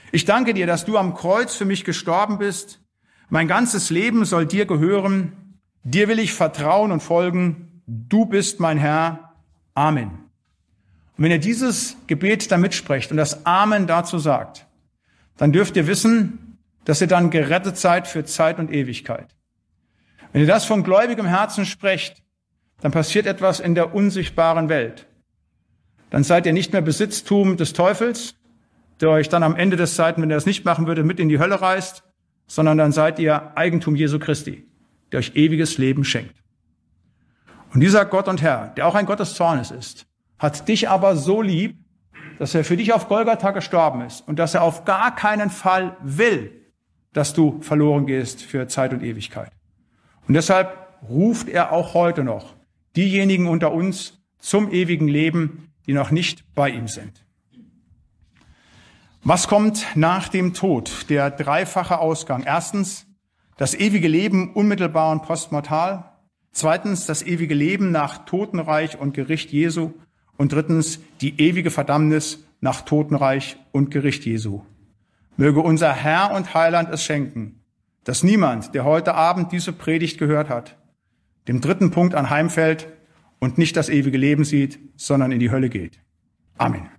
Ich danke dir, dass du am Kreuz für mich gestorben bist. Mein ganzes Leben soll dir gehören. Dir will ich vertrauen und folgen. Du bist mein Herr. Amen. Und wenn ihr dieses Gebet da mitsprecht und das Amen dazu sagt, dann dürft ihr wissen, dass ihr dann gerettet seid für Zeit und Ewigkeit. Wenn ihr das von gläubigem Herzen sprecht, dann passiert etwas in der unsichtbaren Welt. Dann seid ihr nicht mehr Besitztum des Teufels, der euch dann am Ende des Zeiten, wenn er es nicht machen würde, mit in die Hölle reißt, sondern dann seid ihr Eigentum Jesu Christi, der euch ewiges Leben schenkt. Und dieser Gott und Herr, der auch ein Gott des Zornes ist, hat dich aber so lieb, dass er für dich auf Golgatha gestorben ist und dass er auf gar keinen Fall will, dass du verloren gehst für Zeit und Ewigkeit. Und deshalb ruft er auch heute noch diejenigen unter uns zum ewigen Leben, die noch nicht bei ihm sind. Was kommt nach dem Tod? Der dreifache Ausgang. Erstens, das ewige Leben unmittelbar und postmortal. Zweitens, das ewige Leben nach Totenreich und Gericht Jesu. Und drittens, die ewige Verdammnis nach Totenreich und Gericht Jesu. Möge unser Herr und Heiland es schenken, dass niemand, der heute Abend diese Predigt gehört hat, dem dritten Punkt anheimfällt und nicht das ewige Leben sieht, sondern in die Hölle geht. Amen.